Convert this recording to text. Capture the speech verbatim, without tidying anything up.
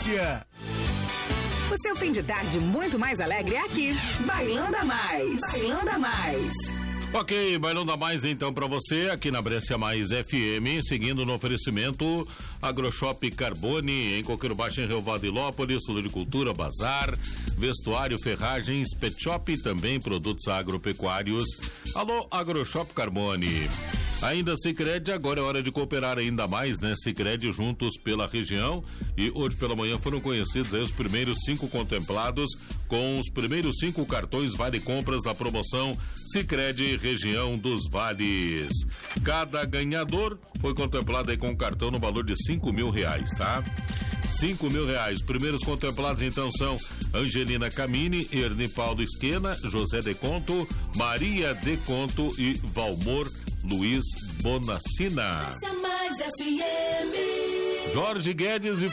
delícia! O seu fim de tarde muito mais alegre é aqui. Bailando Mais. Bailando Mais. Ok, Bailando Mais então pra você, aqui na Brescia Mais F M, seguindo no oferecimento AgroShop Carbone, em Coqueiro Baixo, em Rio Vadilópolis, Floricultura, Bazar, Vestuário, Ferragens, Pet Shop e também produtos agropecuários. Alô, AgroShop Carbone. Ainda Sicredi, agora é hora de cooperar ainda mais, né? Sicredi juntos pela região, e hoje pela manhã foram conhecidos aí os primeiros cinco contemplados com os primeiros cinco cartões Vale Compras da promoção Sicredi Região dos Vales. Cada ganhador foi contemplado aí com um cartão no valor de cinco mil reais, tá? Cinco mil reais. Primeiros contemplados então são Angelina Camini, Erni Paulo Esquena, José de Conto, Maria de Conto e Valmor Luiz Bonacina. Jorge Guedes e